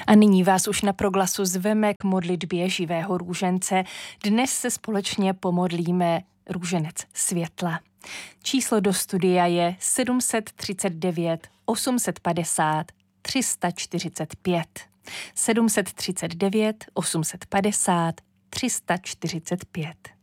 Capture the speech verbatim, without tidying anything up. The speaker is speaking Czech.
A nyní vás už na Proglasu zveme k modlitbě živého růžence. Dnes se společně pomodlíme růženec světla. Číslo do studia je sedm set třicet devět osm set padesát tři sta čtyřicet pět. sedm set třicet devět osm set padesát tři sta čtyřicet pět.